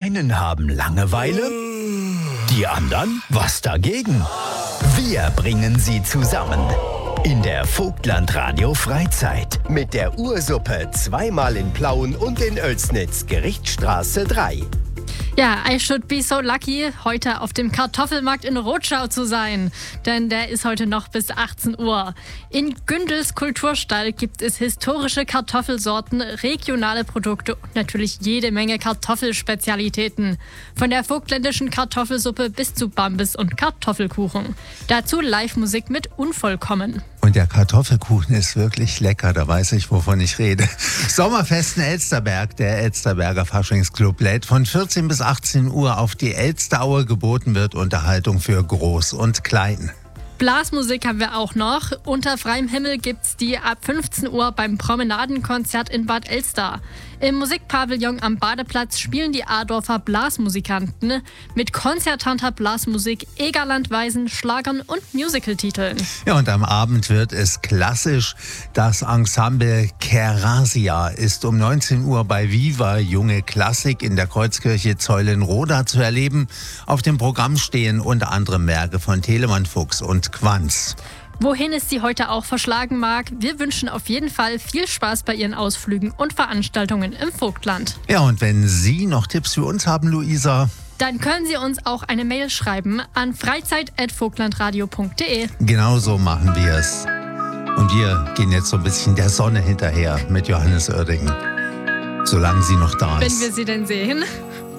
einen haben Langeweile, die anderen was dagegen. Wir bringen sie zusammen in der Vogtland-Radio Freizeit mit der Ursuppe zweimal in Plauen und in Oelsnitz, Gerichtsstraße 3. Ja, I should be so lucky, heute auf dem Kartoffelmarkt in Rotschau zu sein, denn der ist heute noch bis 18 Uhr. In Gündels Kulturstall gibt es historische Kartoffelsorten, regionale Produkte und natürlich jede Menge Kartoffelspezialitäten. Von der vogtländischen Kartoffelsuppe bis zu Bambis und Kartoffelkuchen. Dazu Live-Musik mit Unvollkommen. Und der Kartoffelkuchen ist wirklich lecker, da weiß ich, wovon ich rede. Sommerfest in Elsterberg, der Elsterberger Faschingsclub lädt von 14 bis 18 Uhr auf die Elsteraue. Geboten wird Unterhaltung für Groß und Klein. Blasmusik haben wir auch noch. Unter freiem Himmel gibt's die ab 15 Uhr beim Promenadenkonzert in Bad Elster. Im Musikpavillon am Badeplatz spielen die Adorfer Blasmusikanten mit konzertanter Blasmusik, Egerlandweisen, Schlagern und Musicaltiteln. Ja, und am Abend wird es klassisch. Das Ensemble Kerasia ist um 19 Uhr bei Viva Junge Klassik in der Kreuzkirche Zeulenroda zu erleben. Auf dem Programm stehen unter anderem Werke von Telemann Fuchs und Quanz. Wohin es Sie heute auch verschlagen mag, wir wünschen auf jeden Fall viel Spaß bei Ihren Ausflügen und Veranstaltungen im Vogtland. Ja, und wenn Sie noch Tipps für uns haben, Luisa, dann können Sie uns auch eine Mail schreiben an freizeit@vogtlandradio.de. Genau so machen wir es. Und wir gehen jetzt so ein bisschen der Sonne hinterher mit Johannes Oerding, solange sie noch da ist. Wenn wir sie denn sehen.